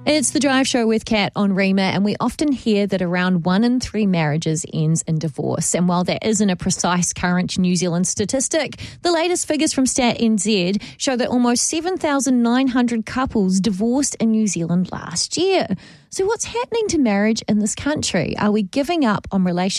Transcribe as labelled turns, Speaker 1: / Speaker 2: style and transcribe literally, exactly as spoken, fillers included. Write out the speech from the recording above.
Speaker 1: It's the Drive Show with Kat on Rima, and we often hear that around one in three marriages ends in divorce. And while that isn't a precise current New Zealand statistic, the latest figures from Stat N Z show that almost seven thousand nine hundred couples divorced in New Zealand last year. So what's happening to marriage in this country? Are we giving up on relationships